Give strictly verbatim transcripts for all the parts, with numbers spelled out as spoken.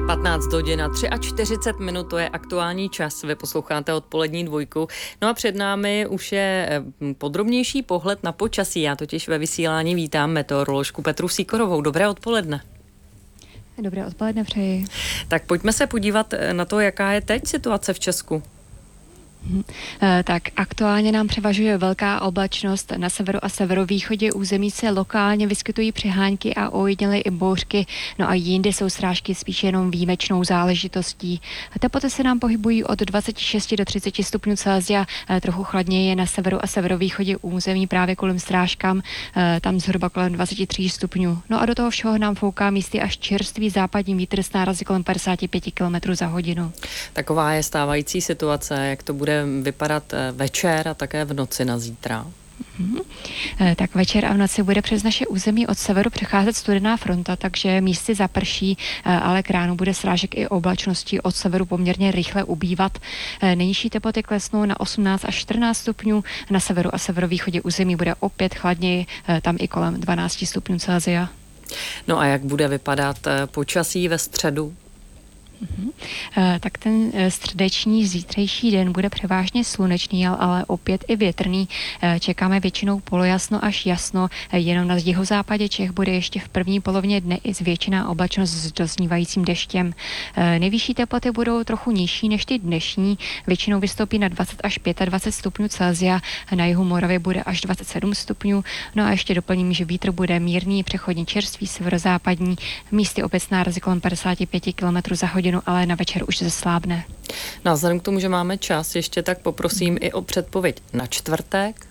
patnáct hodin a čtyřicet tři minut, to je aktuální čas. Vy posloucháte odpolední dvojku. No a před námi už je podrobnější pohled na počasí. Já totiž ve vysílání vítám meteoroložku Petru Sýkorovou. Dobré odpoledne. Dobré odpoledne přeji. Tak pojďme se podívat na to, jaká je teď situace v Česku. Hmm. Tak aktuálně nám převažuje velká oblačnost. Na severu a severovýchodě území se lokálně vyskytují přehánky a ojediněle i bouřky, no a jinde jsou srážky spíš jenom výjimečnou záležitostí. Teploty se nám pohybují od dvacet šest do třicet stupňů Celsia, trochu chladněji je na severu a severovýchodě území právě kvůli srážkám, tam zhruba kolem dvacet tři stupňů. No a do toho všeho nám fouká místy až čerstvý západní vítr s nárazy kolem padesát pět kilometrů za hodinu. Taková je stávající situace, jak to bude vypadat večer a také v noci na zítra? Hmm. Tak večer a v noci bude přes naše území od severu přecházet studená fronta, takže místy zaprší, ale k ránu bude srážek i oblačností od severu poměrně rychle ubývat. Nejnižší teploty klesnou na osmnáct až čtrnáct stupňů, na severu a severovýchodě území bude opět chladněji, tam i kolem dvanáct stupňů Celsia. No a jak bude vypadat počasí ve středu? Uhum. Tak ten středeční zítřejší den bude převážně slunečný, ale opět i větrný. Čekáme většinou polojasno až jasno, jenom na jihozápadě Čech bude ještě v první polovině dne i zvětšená oblačnost s doznívajícím deštěm. Nejvyšší teploty budou trochu nižší než ty dnešní, většinou vystoupí na dvacet až dvacet pět stupňů Celsia, na jihu Moravy bude až dvacet sedm stupňů, no a ještě doplním, že vítr bude mírný, přechodně čerstvý, severozápadní, místy opět s nárazy kolem padesát pět kilometrů za hodinu, ale na večer už zeslábne. No a vzhledem k tomu, že máme čas, ještě tak poprosím i o předpověď na čtvrtek.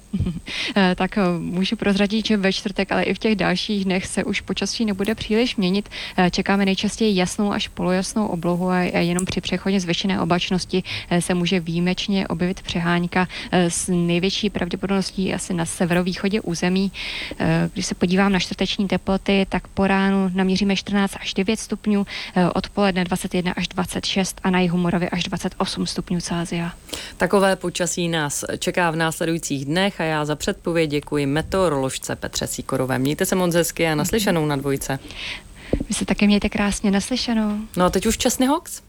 Tak můžu prozradit, že ve čtvrtek, ale i v těch dalších dnech se už počasí nebude příliš měnit. Čekáme nejčastěji jasnou až polojasnou oblohu a jenom při přechodě zvýšené oblačnosti se může výjimečně objevit přehánka s největší pravděpodobností asi na severovýchodě území. Když se podívám na čtvrteční teploty, tak po ránu naměříme čtrnáct až devět stupňů, odpoledne dvacet jedna až dvacet šest a na jihu Moravy až dvacet osm stupňů Celsia. Takové počasí nás čeká v následujících dnech a já za předpověď děkuji meteoroložce Petře Sýkorové. Mějte se moc hezky a naslyšenou na dvojce. Vy se také mějte krásně, naslyšenou. No a teď už časný hoax.